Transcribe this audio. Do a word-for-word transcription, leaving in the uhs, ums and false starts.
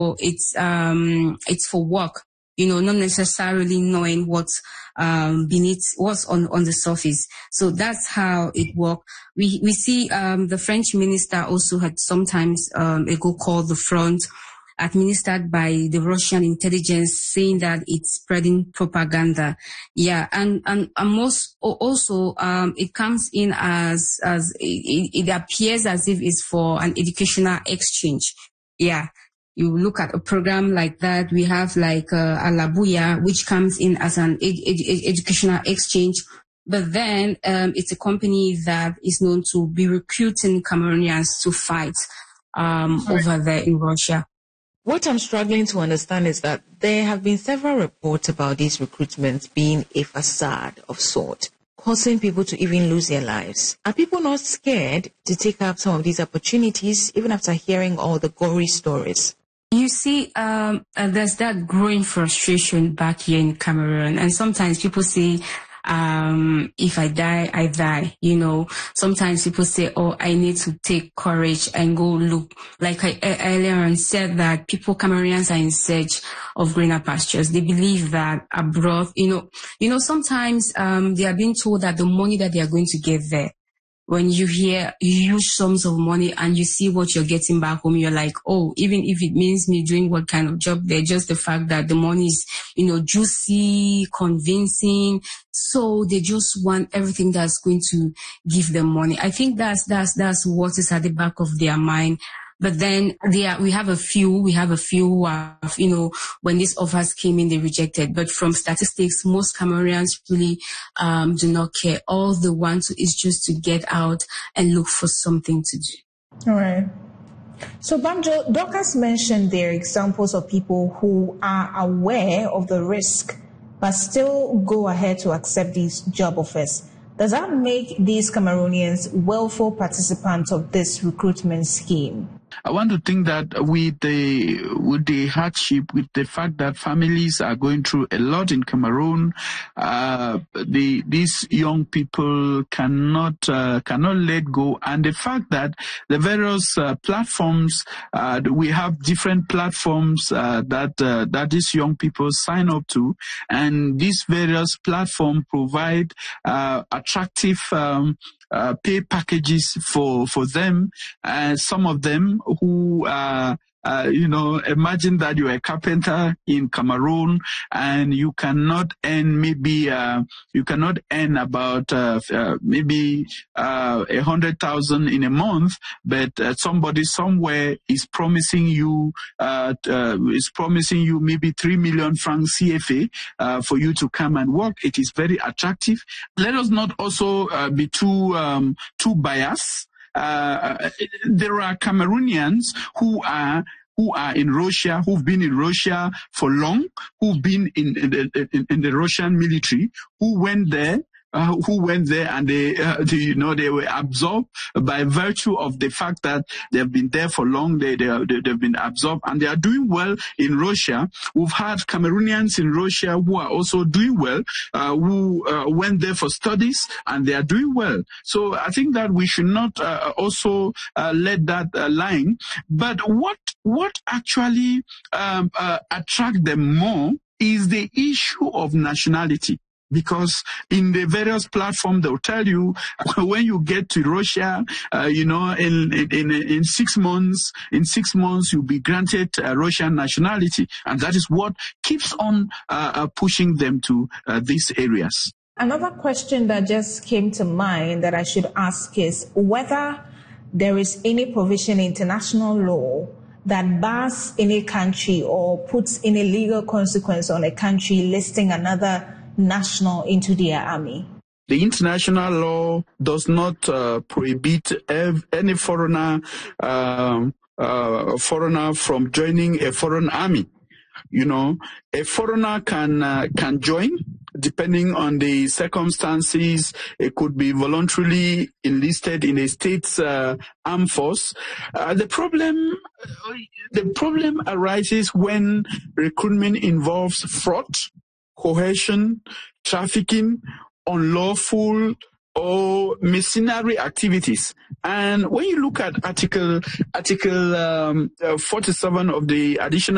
it's um it's for work, you know, not necessarily knowing what's um beneath, what's on on the surface. So that's how it works. We we see um the French minister also had sometimes um ago called the front, administered by the Russian intelligence, saying that it's spreading propaganda. Yeah, and and, and most also um it comes in as as it, it appears as if it's for an educational exchange. Yeah. You look at a program like that, we have like uh, Alabuya, which comes in as an ed- ed- educational exchange. But then um, it's a company that is known to be recruiting Cameroonians to fight um, right. over there in Russia. What I'm struggling to understand is that there have been several reports about these recruitments being a facade of sort, causing people to even lose their lives. Are people not scared to take up some of these opportunities, even after hearing all the gory stories? You see, um, uh, there's that growing frustration back here in Cameroon. And sometimes people say, um, if I die, I die. You know, sometimes people say, oh, I need to take courage and go look. Like I uh, earlier on said that people, Cameroonians, are in search of greener pastures. They believe that abroad, you know, you know, sometimes, um, they are being told that the money that they are going to get there, when you hear huge sums of money and you see what you're getting back home, you're like, oh, even if it means me doing what kind of job there, just the fact that the money is, you know, juicy, convincing. So they just want everything that's going to give them money. I think that's, that's, that's what is at the back of their mind. But then there, we have a few, we have a few who have, you know, when these offers came in, they rejected. But from statistics, most Cameroonians really um, do not care. All they want to is just to get out and look for something to do. All right. So, Banjo, Dorcas mentioned there examples of people who are aware of the risk, but still go ahead to accept these job offers. Does that make these Cameroonians willful participants of this recruitment scheme? I want to think that with the with the hardship, with the fact that families are going through a lot in Cameroon, uh, the these young people cannot uh, cannot let go, and the fact that the various uh, platforms uh, we have different platforms uh, that uh, that these young people sign up to, and these various platforms provide uh, attractive Um, Uh, pay packages for, for them. And uh, some of them who, uh, uh, you know, imagine that you're a carpenter in Cameroon and you cannot earn maybe, uh, you cannot earn about, uh, uh maybe, uh, a hundred thousand in a month, but uh, somebody somewhere is promising you, uh, uh, is promising you maybe three million francs C F A, uh, for you to come and work. It is very attractive. Let us not also, uh, be too, um, too biased. Uh, there are Cameroonians who are who are in Russia, who've been in Russia for long, who've been in, in, the, in, in the Russian military, who went there. Uh, who went there and they, uh, they, you know, they were absorbed by virtue of the fact that they've been there for long. They, they, are, they, they've been absorbed and they are doing well in Russia. We've had Cameroonians in Russia who are also doing well, uh, who uh, went there for studies and they are doing well. So I think that we should not uh, also uh, let that uh, line. But what, what actually um, uh, attract them more is the issue of nationality. Because in the various platforms, they'll tell you when you get to Russia, uh, you know, in, in, in six months, in six months, you'll be granted uh, Russian nationality. And that is what keeps on uh, uh, pushing them to uh, these areas. Another question that just came to mind that I should ask is whether there is any provision in international law that bars any country or puts any legal consequence on a country listing another national into their army. The international law does not uh, prohibit ev- any foreigner uh, uh, foreigner from joining a foreign army. You know, a foreigner can uh, can join depending on the circumstances. It could be voluntarily enlisted in a state's uh, armed force. Uh, the problem the problem arises when recruitment involves fraud, coercion, trafficking, unlawful or mercenary activities. And when you look at Article Article um, uh, forty-seven of the Additional